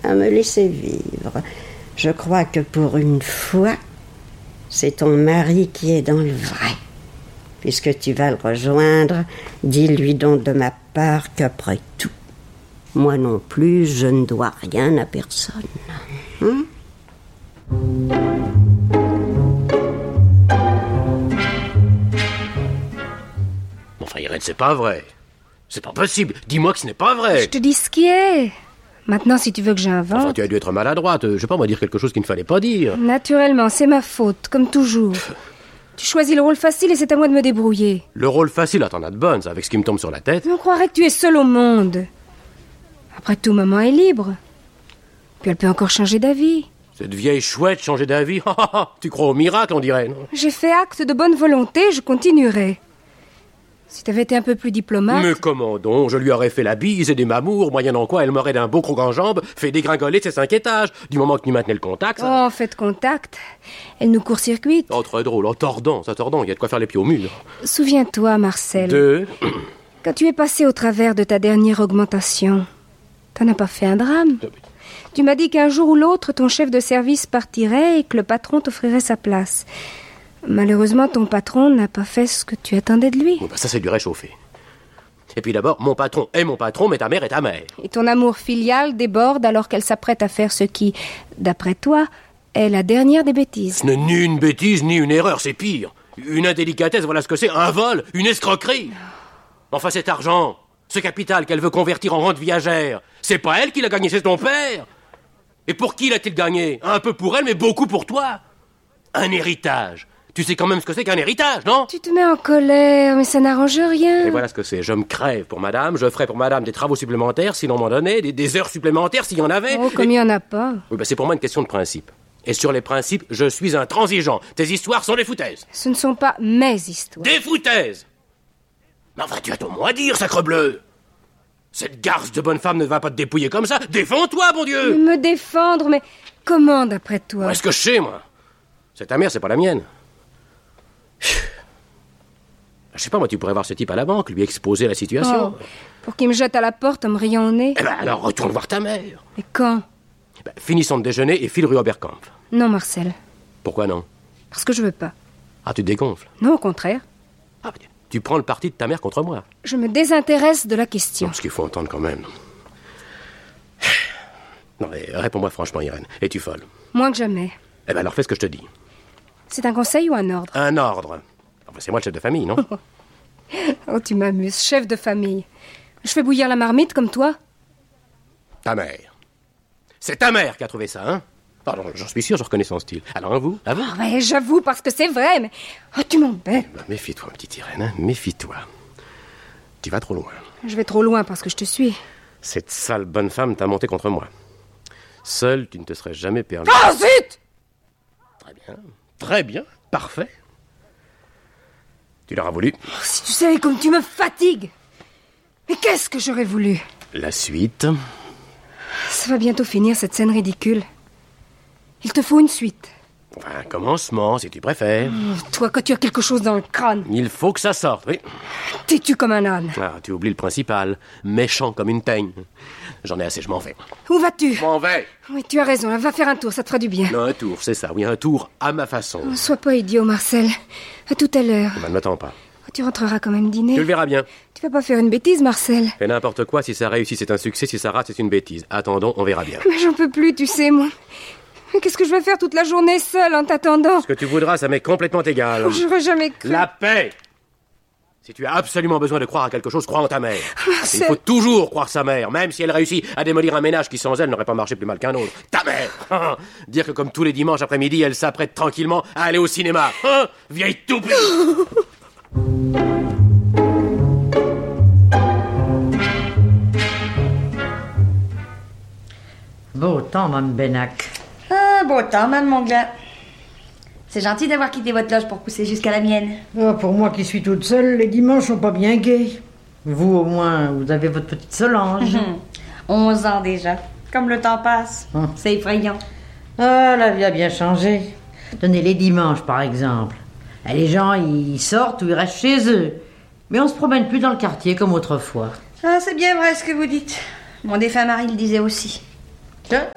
à me laisser vivre. Je crois que pour une fois, c'est ton mari qui est dans le vrai. Puisque tu vas le rejoindre, dis-lui donc de ma part qu'après tout, moi non plus, je ne dois rien à personne. Enfin, Irène, c'est pas vrai. C'est pas possible. Dis-moi que ce n'est pas vrai. Je te dis ce qui est. Maintenant, si tu veux que j'invente... Enfin, tu as dû être maladroite. Je sais pas, moi, dire quelque chose qu'il ne fallait pas dire. Naturellement, c'est ma faute, comme toujours. Tu choisis le rôle facile et c'est à moi de me débrouiller. Le rôle facile, t'en as de bonnes, ça, avec ce qui me tombe sur la tête. On croirait que tu es seul au monde. Après tout, maman est libre. Puis elle peut encore changer d'avis. Cette vieille chouette changer d'avis. Tu crois au miracle, on dirait, non? J'ai fait acte de bonne volonté, je continuerai. Si t'avais été un peu plus diplomate... Mais comment donc? Je lui aurais fait la bise et des mamours, moyennant quoi elle m'aurait d'un beau croc en jambe fait dégringoler de ses 5 étages. Du moment que tu maintenais le contact, ça... Oh, faites contact. Elle nous court-circuite. Oh, très drôle. Oh, tordant, il y a de quoi faire les pieds au mur. Souviens-toi, Marcel. De... Quand tu es passé au travers de ta dernière augmentation, t'en as pas fait un drame. Tu m'as dit qu'un jour ou l'autre, ton chef de service partirait et que le patron t'offrirait sa place. Malheureusement, ton patron n'a pas fait ce que tu attendais de lui. Bon, ça, c'est du réchauffé. Et puis d'abord, mon patron est mon patron, mais ta mère est ta mère. Et ton amour filial déborde alors qu'elle s'apprête à faire ce qui, d'après toi, est la dernière des bêtises. Ce n'est ni une bêtise, ni une erreur, c'est pire. Une indélicatesse, voilà ce que c'est, un vol, une escroquerie. Enfin, cet argent, ce capital qu'elle veut convertir en rente viagère, c'est pas elle qui l'a gagné, c'est ton père. Et pour qui l'a-t-il gagné? Un peu pour elle, mais beaucoup pour toi. Un héritage. Tu sais quand même ce que c'est qu'un héritage, non? Tu te mets en colère, mais ça n'arrange rien. Et voilà ce que c'est. Je me crève pour madame, je ferai pour madame des travaux supplémentaires si l'on m'en donnait, des heures supplémentaires s'il y en avait. Oh, comme il n'y en a pas. Oui, c'est pour moi une question de principe. Et sur les principes, je suis intransigeant. Tes histoires sont des foutaises. Ce ne sont pas mes histoires. Des foutaises! Mais enfin, tu as ton mot à dire, sacrebleu! Cette garce de bonne femme ne va pas te dépouiller comme ça. Défends-toi, bon Dieu! Me défendre, mais comment d'après toi? Est-ce que je sais, moi? C'est ta mère, c'est pas la mienne. Je sais pas, moi, tu pourrais voir ce type à la banque, lui exposer la situation. Oh, pour qu'il me jette à la porte en me riant au nez. Eh ben, alors retourne voir ta mère. Mais quand? Finissons de déjeuner et file rue Oberkampf. Non, Marcel. Pourquoi non? Parce que je veux pas. Ah, tu te dégonfles? Non, au contraire. Ah, tu prends le parti de ta mère contre moi. Je me désintéresse de la question. Non, ce qu'il faut entendre quand même. Non, mais réponds-moi franchement, Irène. Es-tu folle? Moins que jamais. Eh ben alors fais ce que je te dis. C'est un conseil ou un ordre? Un ordre. Enfin, c'est moi le chef de famille, non? Oh, tu m'amuses, chef de famille. Je fais bouillir la marmite comme toi? Ta mère. C'est ta mère qui a trouvé ça, hein? Pardon, j'en suis sûr, je reconnais son style. Alors, à vous? Oh, ouais, j'avoue, parce que c'est vrai, mais... Oh, tu m'embêtes. Bah, méfie-toi, petite Irène, hein? Méfie-toi. Tu vas trop loin. Je vais trop loin parce que je te suis. Cette sale bonne femme t'a monté contre moi. Seule, tu ne te serais jamais permis... Oh, zut! Très bien, parfait. Tu l'auras voulu. Oh, si tu savais comme tu me fatigues. Mais qu'est-ce que j'aurais voulu? La suite. Ça va bientôt finir, cette scène ridicule. Il te faut une suite. Enfin, un commencement, si tu préfères. Toi, quand tu as quelque chose dans le crâne. Il faut que ça sorte, oui. Têtu comme un âne. Ah, tu oublies le principal. Méchant comme une teigne. J'en ai assez, je m'en vais. Où vas-tu? Je m'en vais. Oui, tu as raison, là, va faire un tour, ça te fera du bien. Non, un tour, c'est ça, oui, un tour à ma façon. Oh, sois pas idiot, Marcel. À tout à l'heure. Ben, ne m'attends pas. Oh, tu rentreras quand même dîner. Tu le verras bien. Tu vas pas faire une bêtise, Marcel. Fais n'importe quoi, si ça réussit, c'est un succès, si ça rate, c'est une bêtise. Attendons, on verra bien. Mais j'en peux plus, tu sais, moi. Mais qu'est-ce que je vais faire toute la journée seule en t'attendant? Ce que tu voudras, ça m'est complètement égal. Oh, j'aurais jamais cru. La paix! Si tu as absolument besoin de croire à quelque chose, crois en ta mère. Marcel. Il faut toujours croire sa mère, même si elle réussit à démolir un ménage qui sans elle n'aurait pas marché plus mal qu'un autre. Ta mère! Dire que comme tous les dimanches après-midi, elle s'apprête tranquillement à aller au cinéma. Vieille toupie! Beau temps, Mme Benac. Ah, beau temps, Mme Monglin. C'est gentil d'avoir quitté votre loge pour pousser jusqu'à la mienne. Oh, pour moi qui suis toute seule, les dimanches sont pas bien gais. Vous, au moins, vous avez votre petite Solange. 11 ans déjà. Comme le temps passe. C'est effrayant. Ah, la vie a bien changé. Tenez, les dimanches, par exemple. Les gens, ils sortent ou ils restent chez eux. Mais on se promène plus dans le quartier comme autrefois. Ah, c'est bien vrai ce que vous dites. Mon défunt mari le disait aussi. Tiens.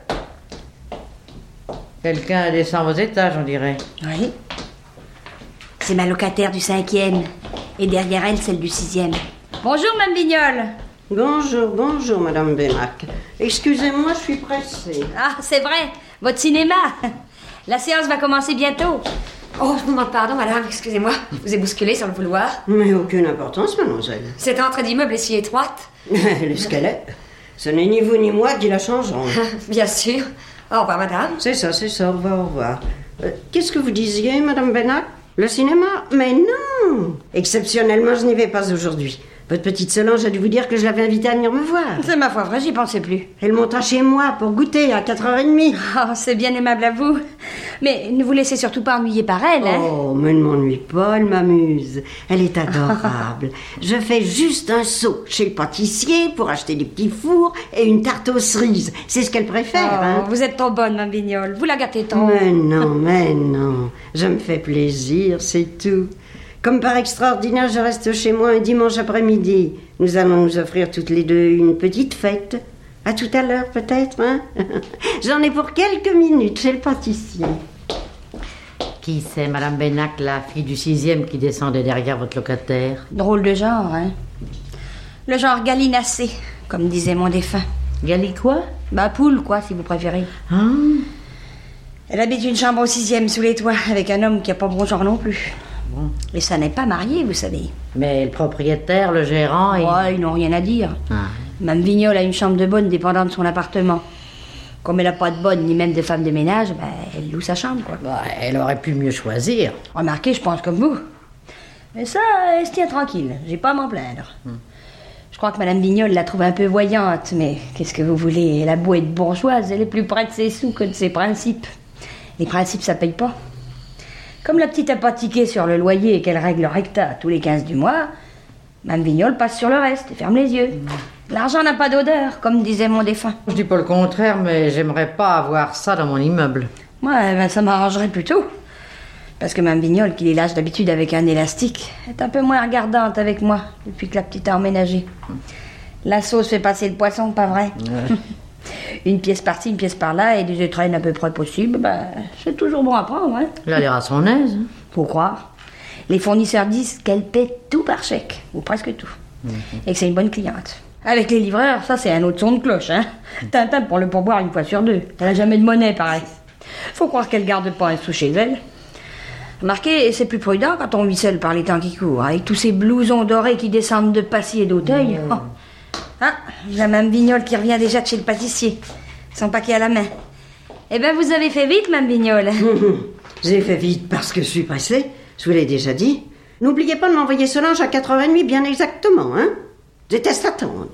Quelqu'un descend aux étages, on dirait. Oui. C'est ma locataire du 5e. Et derrière elle, celle du 6e. Bonjour, Mme Vignol. Bonjour, Madame Bennac. Excusez-moi, je suis pressée. Ah, c'est vrai. Votre cinéma. La séance va commencer bientôt. Oh, je vous demande pardon, madame. Excusez-moi. Je vous ai bousculé sur le couloir. Mais aucune importance, mademoiselle. Cette entrée d'immeuble est si étroite. Elle est ce qu'elle est. Ce n'est ni vous ni moi qui la changeons. Bien sûr. Au revoir, madame. C'est ça. Au revoir. Qu'est-ce que vous disiez, Madame Bennac? Le cinéma? Mais non! Exceptionnellement, je n'y vais pas aujourd'hui. Votre petite Solange a dû vous dire que je l'avais invitée à venir me voir. C'est ma foi vraie, j'y pensais plus. Elle monta chez moi pour goûter à 4h30. Oh, c'est bien aimable à vous. Mais ne vous laissez surtout pas ennuyer par elle, hein? Oh, mais ne m'ennuie pas, elle m'amuse. Elle est adorable. Je fais juste un saut chez le pâtissier pour acheter des petits fours et une tarte aux cerises. C'est ce qu'elle préfère, hein? Vous êtes trop bonne, Mme Vignol. Vous la gâtez trop. Mais non. Je me fais plaisir, c'est tout. Comme par extraordinaire, je reste chez moi un dimanche après-midi. Nous allons nous offrir toutes les deux une petite fête. À tout à l'heure, peut-être, hein? J'en ai pour quelques minutes chez le pâtissier. Qui c'est, Madame Bennac, la fille du 6e qui descendait derrière votre locataire? Drôle de genre, hein? Le genre gallinacé, comme disait mon défunt. Gali quoi? Bah, poule, quoi, si vous préférez. Hein? Elle habite une chambre au 6e sous les toits, avec un homme qui a pas bon genre non plus. Bon. Et ça n'est pas marié, vous savez. Mais le propriétaire, le gérant... Ouais, ils n'ont rien à dire. Mme Vignol a une chambre de bonne dépendant de son appartement. Comme elle n'a pas de bonne, ni même de femme de ménage, elle loue sa chambre, quoi. Bah, elle aurait pu mieux choisir. Remarquez, je pense comme vous. Mais ça, elle se tient tranquille. J'ai pas à m'en plaindre. Je crois que Mme Vignol la trouve un peu voyante, mais qu'est-ce que vous voulez? Elle a beau être bourgeoise, elle est plus près de ses sous que de ses principes. Les principes, ça paye pas. Comme la petite a pas tiqué sur le loyer et qu'elle règle le recta tous les 15 du mois, Mme Vignol passe sur le reste et ferme les yeux. L'argent n'a pas d'odeur, comme disait mon défunt. Je dis pas le contraire, mais j'aimerais pas avoir ça dans mon immeuble. Ouais, ça m'arrangerait plutôt. Parce que Mme Vignol, qui les lâche d'habitude avec un élastique, est un peu moins regardante avec moi depuis que la petite a emménagé. La sauce fait passer le poisson, pas vrai? Ouais. Une pièce par-ci, une pièce par-là, et des étrennes à peu près possibles, c'est toujours bon à prendre, hein. Elle a l'air à son aise. Faut croire. Les fournisseurs disent qu'elle paie tout par chèque, ou presque tout. Et que c'est une bonne cliente. Avec les livreurs, ça c'est un autre son de cloche, hein. Tintin pour le pourboire une fois sur deux. Elle a jamais de monnaie, pareil. Faut croire qu'elle garde pas un sou chez elle. Remarquez, c'est plus prudent quand on vit seul par les temps qui courent, avec tous ces blousons dorés qui descendent de Passy et d'Auteuil. Oh. Ah, la Mme Vignol qui revient déjà de chez le pâtissier, son paquet à la main. Eh ben, vous avez fait vite, Mme Vignol. J'ai fait vite parce que je suis pressée, je vous l'ai déjà dit. N'oubliez pas de m'envoyer Solange à 4h30 bien exactement, hein? Je déteste attendre.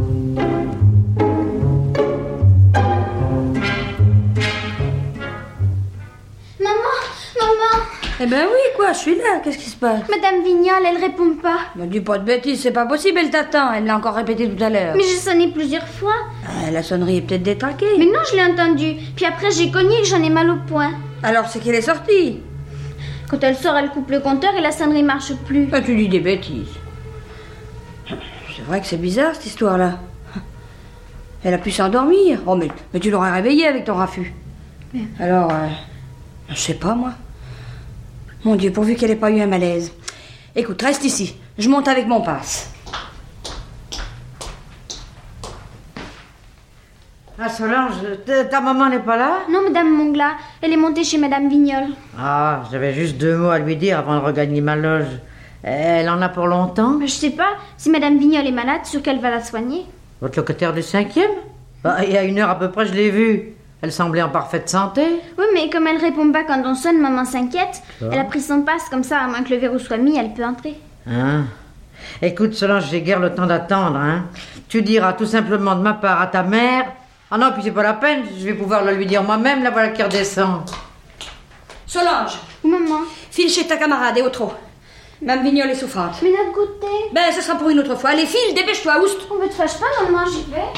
Maman! Eh ben oui, quoi, je suis là, qu'est-ce qui se passe? Madame Vignol, elle répond pas. Ne dis pas de bêtises, c'est pas possible, elle t'attend, elle l'a encore répété tout à l'heure. Mais j'ai sonné plusieurs fois. La sonnerie est peut-être détraquée. Mais non, je l'ai entendu. Puis après, j'ai cogné que j'en ai mal au poing. Alors c'est qu'elle est sortie. Quand elle sort, elle coupe le compteur et la sonnerie marche plus. Ah, tu dis des bêtises. C'est vrai que c'est bizarre, cette histoire-là. Elle a pu s'endormir. Oh, mais tu l'aurais réveillée avec ton raffut. Mais... Alors, je sais pas, moi. Mon Dieu, pourvu qu'elle ait pas eu un malaise. Écoute, reste ici. Je monte avec mon passe. Ah, Solange, ta maman n'est pas là? Non, Madame Mongla, elle est montée chez Madame Vignol. Ah, j'avais juste 2 mots à lui dire avant de regagner ma loge. Elle en a pour longtemps? Je sais pas, si Madame Vignol est malade, sûr qu'elle va la soigner. Votre locataire du 5e? Bah, il y a 1 heure à peu près, je l'ai vue. Elle semblait en parfaite santé. Oui, mais comme elle répond pas quand on sonne, maman s'inquiète. Elle a pris son passe, comme ça, à moins que le verrou soit mis, elle peut entrer. Hein? Écoute, Solange, j'ai guère le temps d'attendre, hein. Tu diras tout simplement de ma part à ta mère... Ah non, puis c'est pas la peine, je vais pouvoir le lui dire moi-même, la voilà qui redescend. Solange! Maman. File chez ta camarade et au trot. Mme Vignol est souffrante. Mais notre goûter. Ben, ce sera pour une autre fois. Allez, file, dépêche-toi, oust! On ne te fâche pas, maman, j'y vais.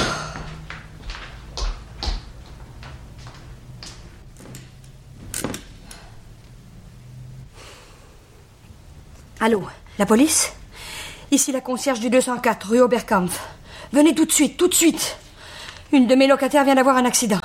Allô, la police? Ici la concierge du 204, rue Oberkampf. Venez tout de suite, tout de suite. Une de mes locataires vient d'avoir un accident.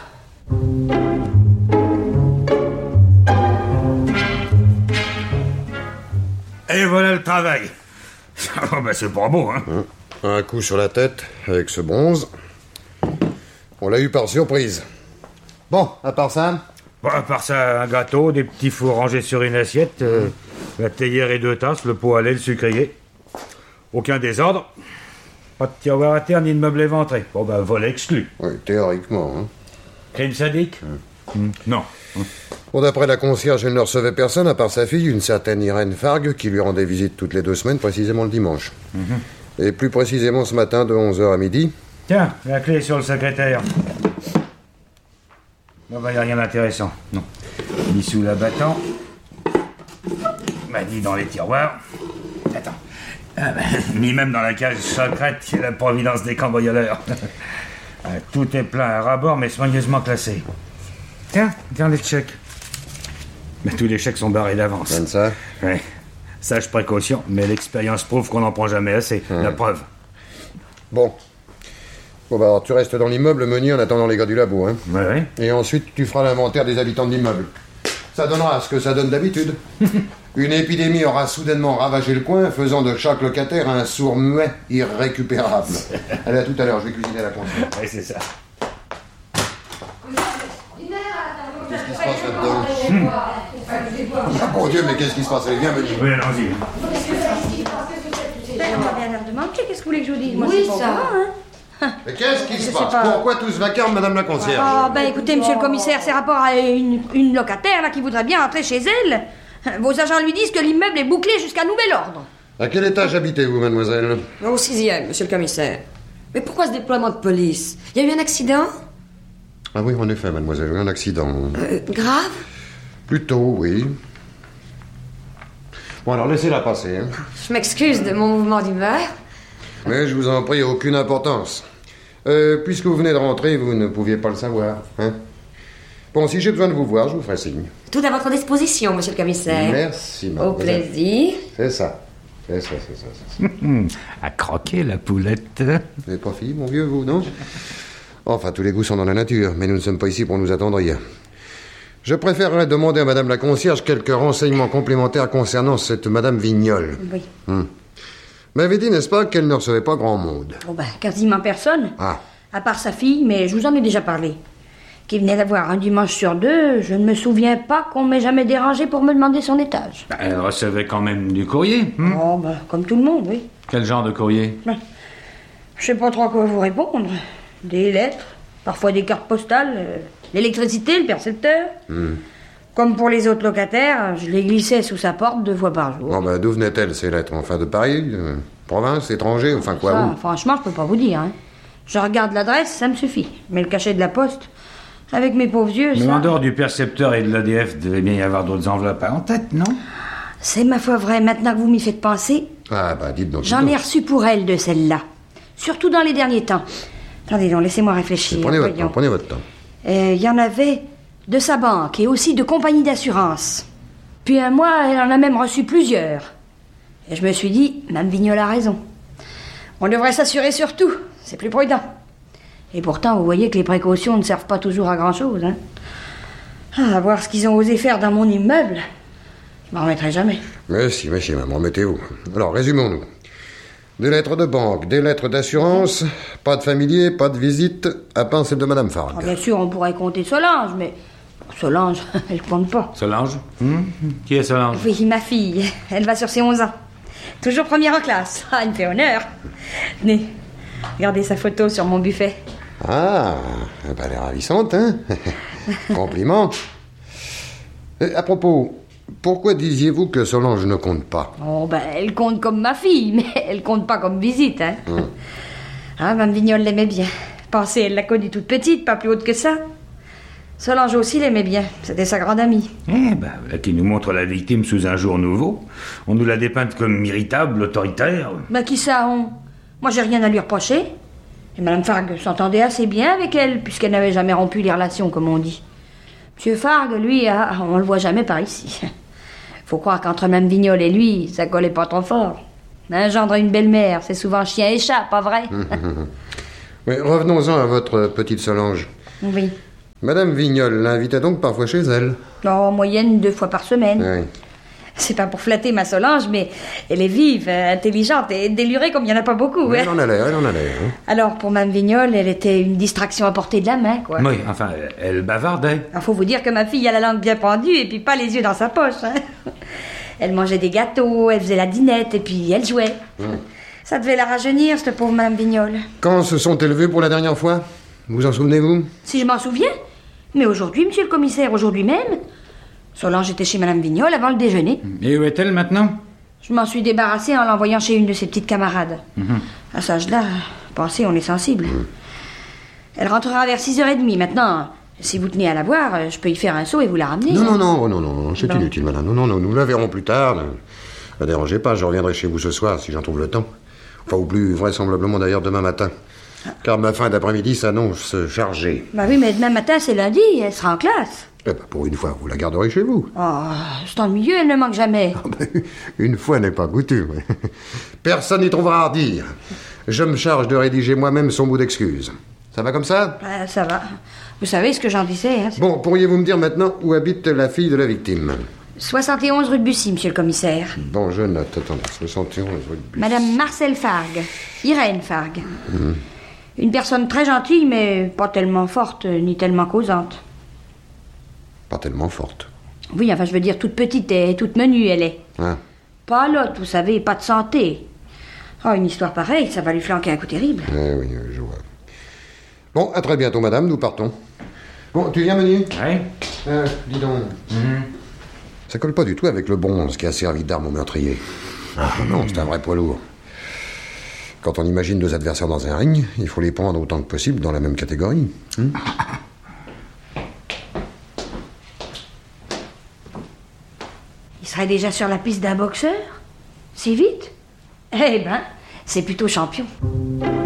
Et voilà le travail. Oh, bah c'est pas beau, hein. Un coup sur la tête avec ce bronze. On l'a eu par surprise. Bon, à part ça... Bon, à part ça, un gâteau, des petits fours rangés sur une assiette, la théière et 2 tasses, le pot à lait, le sucrier. Aucun désordre. Pas de tiroir à terre ni de meubles éventrés. Bon, bah, vol exclu. Oui, théoriquement, hein. Crime sadique Non. Bon, d'après la concierge, elle ne recevait personne, à part sa fille, une certaine Irène Fargue, qui lui rendait visite toutes les 2 semaines, précisément le dimanche. Et plus précisément ce matin, de 11h à midi. Tiens, la clé est sur le secrétaire. Non, bah, y a rien d'intéressant. Non. Ni sous l'abattant. Bah, ni dans les tiroirs. Attends. Ah, bah, ni même dans la cage secrète qui est la providence des cambrioleurs. Ah, tout est plein à ras-bord, mais soigneusement classé. Tiens, les chèques. Mais tous les chèques sont barrés d'avance. Comme ça. Ouais. Sage précaution, mais l'expérience prouve qu'on n'en prend jamais assez. La preuve. Bon. Bon, bah, alors, tu restes dans l'immeuble, Meunier, en attendant les gars du labo, hein. Ouais. Et ensuite, tu feras l'inventaire des habitants de l'immeuble. Ça donnera ce que ça donne d'habitude. Une épidémie aura soudainement ravagé le coin, faisant de chaque locataire un sourd muet irrécupérable. Allez, à tout à l'heure, je vais cuisiner la concierge. Ouais, c'est ça. Qu'est-ce qui se passe là-dedans? Ah, mon Dieu, mais qu'est-ce qui se passe? Allez, viens, Meunier. Oui, allons-y. On va bien l'air de manquer, qu'est-ce que vous voulez que je vous dise? Moi, Oui, c'est pas ça. au courant, hein. Mais qu'est-ce qui se Je passe? sais pas. Pourquoi tout ce vacarme, madame la concierge? Ah, ben écoutez, monsieur le commissaire, c'est rapport à une locataire là qui voudrait bien rentrer chez elle. Vos agents lui disent que l'immeuble est bouclé jusqu'à nouvel ordre. À quel étage habitez-vous, mademoiselle? Au 6e, monsieur le commissaire. Mais pourquoi ce déploiement de police? Il y a eu un accident? Ah oui, en effet, mademoiselle, un accident. Grave? Plutôt, oui. Bon, alors, laissez-la passer, hein. Je m'excuse de mon mouvement d'humeur. Mais je vous en prie, aucune importance. Puisque vous venez de rentrer, vous ne pouviez pas le savoir, hein. Bon, si j'ai besoin de vous voir, je vous ferai signe. Tout à votre disposition, monsieur le commissaire. Merci, Au mademoiselle. plaisir. C'est ça. C'est ça. À croquer la poulette. Vous n'êtes pas fille, mon vieux, vous, non? Enfin, tous les goûts sont dans la nature, mais nous ne sommes pas ici pour nous attendrir. Je préférerais demander à madame la concierge quelques renseignements complémentaires concernant cette madame Vignol. Oui. M'avait dit, n'est-ce pas, qu'elle ne recevait pas grand monde? Oh ben, quasiment personne. Ah. À part sa fille, mais je vous en ai déjà parlé. Qui venait la voir un dimanche sur 2, je ne me souviens pas qu'on m'ait jamais dérangé pour me demander son étage. Bah, elle recevait quand même du courrier. Oh ben, comme tout le monde, oui. Quel genre de courrier? Je sais pas trop à quoi vous répondre. Des lettres, parfois des cartes postales, l'électricité, le percepteur. Comme pour les autres locataires, je les glissais sous sa porte 2 fois par jour. Bon, ben, d'où venaient-elles, ces lettres? Enfin, de Paris, province, étranger, enfin quoi, Ça, où? franchement, je peux pas vous dire. Hein. Je regarde l'adresse, ça me suffit. Mais le cachet de la poste, avec mes pauvres yeux, Mais ça... en dehors du percepteur et de l'ADF, il devait bien y avoir d'autres enveloppes en tête, non? C'est ma foi vrai, maintenant que vous m'y faites penser, Ah, bah, dites donc. j'en ai reçu pour elle de celle-là. Surtout dans les derniers temps. Attendez donc, laissez-moi réfléchir. Prenez votre voyons. temps, prenez votre temps. Il y en avait de sa banque et aussi de compagnie d'assurance. Puis un mois, elle en a même reçu plusieurs. Et je me suis dit, Mme Vignol a raison. On devrait s'assurer sur tout, c'est plus prudent. Et pourtant, vous voyez que les précautions ne servent pas toujours à grand-chose. Hein. À voir ce qu'ils ont osé faire dans mon immeuble, je m'en remettrai jamais. Mais si, maman, remettez-vous. Alors, résumons-nous. Des lettres de banque, des lettres d'assurance, pas de familier, pas de visite, à part celle de madame Fargue. Alors, bien sûr, on pourrait compter Solange, mais... Solange, elle compte pas. Solange? Qui est Solange? Oui, ma fille. Elle va sur ses 11 ans. Toujours première en classe. Ah, elle me fait honneur. Tenez, regardez sa photo sur mon buffet. Ah, bah, elle est ravissante, hein. Compliment. À propos, pourquoi disiez-vous que Solange ne compte pas? Oh, ben, elle compte comme ma fille, mais elle compte pas comme visite, hein. Ah, Mme Vignol l'aimait bien. Pensez, elle l'a connue toute petite, pas plus haute que ça. Solange aussi l'aimait bien. C'était sa grande amie. Eh ben, voilà qui nous montre la victime sous un jour nouveau. On nous l'a dépeinte comme irritable, autoritaire. Ben, qui ça, on... Moi, j'ai rien à lui reprocher. Et Mme Fargue s'entendait assez bien avec elle, puisqu'elle n'avait jamais rompu les relations, comme on dit. Monsieur Fargue, lui, on le voit jamais par ici. Faut croire qu'entre Mme Vignol et lui, ça collait pas trop fort. Un gendre et une belle-mère, c'est souvent chien et chat, pas vrai? Mais revenons-en à votre petite Solange. Oui. Madame Vignol l'invitait donc parfois chez elle? En moyenne 2 fois par semaine. Oui. C'est pas pour flatter ma Solange, mais elle est vive, intelligente et délurée comme il n'y en a pas beaucoup. Oui, hein. elle en a l'air, elle en a l'air. Hein. Alors, pour Mme Vignol, elle était une distraction à portée de la main, quoi. Oui, enfin, elle bavardait. Il faut vous dire que ma fille a la langue bien pendue et puis pas les yeux dans sa poche. Hein. Elle mangeait des gâteaux, elle faisait la dînette et puis elle jouait. Ça devait la rajeunir, cette pauvre Mme Vignol. Quand se sont-elles vues pour la dernière fois? Vous en souvenez-vous? Si je m'en souviens. Mais aujourd'hui, monsieur le commissaire, aujourd'hui même. Solange était chez Mme Vignol avant le déjeuner. Et où est-elle maintenant? Je m'en suis débarrassée en l'envoyant chez une de ses petites camarades. À cet âge-là, pensez, on est sensible. Elle rentrera vers 6h30 maintenant. Si vous tenez à la voir, je peux y faire un saut et vous la ramener. Non, c'est inutile, madame. Non, nous la verrons plus tard. Ne dérangez pas, je reviendrai chez vous ce soir si j'en trouve le temps. Enfin, ou plus vraisemblablement d'ailleurs demain matin. Car ma fin d'après-midi s'annonce chargée. Bah oui, mais demain matin, c'est lundi, elle sera en classe. Eh ben, pour une fois, vous la garderez chez vous. Oh, c'est ennuyeux, elle ne manque jamais. Une fois n'est pas coutume. Personne n'y trouvera à redire. Je me charge de rédiger moi-même son bout d'excuse. Ça va comme ça? Ça va. Vous savez ce que j'en disais. Hein, bon, pourriez-vous me dire maintenant où habite la fille de la victime? 71 rue de Bussy, monsieur le commissaire. Bon, je note. Attendez, 71 rue de Bussy. Madame Marcel Fargue. Irène Fargue. Une personne très gentille, mais pas tellement forte, ni tellement causante. Pas tellement forte. Oui, enfin, je veux dire toute petite et toute menue, elle est. Hein? Pas l'autre, vous savez, pas de santé. Oh, une histoire pareille, ça va lui flanquer un coup terrible. Oui, je vois. Bon, à très bientôt, madame, nous partons. Bon, tu viens, Menu? Oui. Dis donc. Ça colle pas du tout avec le bronze qui a servi d'arme au meurtrier. Non, c'est un vrai poids lourd. Quand on imagine 2 adversaires dans un ring, il faut les prendre autant que possible dans la même catégorie. Il serait déjà sur la piste d'un boxeur? Si vite? Eh ben, c'est plutôt champion.